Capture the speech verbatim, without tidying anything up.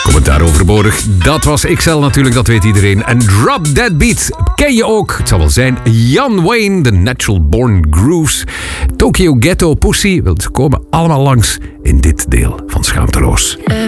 Commentaar overbodig. Dat was X L natuurlijk, dat weet iedereen. En Drop That Beat ken je ook. Het zal wel zijn Jan Wayne, The Natural Born Grooves. Tokyo Ghetto Pussy. Wel, ze komen allemaal langs in dit deel van Schaamteloos.